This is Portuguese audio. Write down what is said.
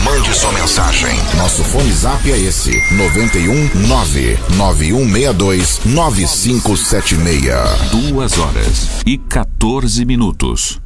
Mande sua mensagem. Nosso fone zap é esse: 91 99162 9576. 2 horas e 14 minutos.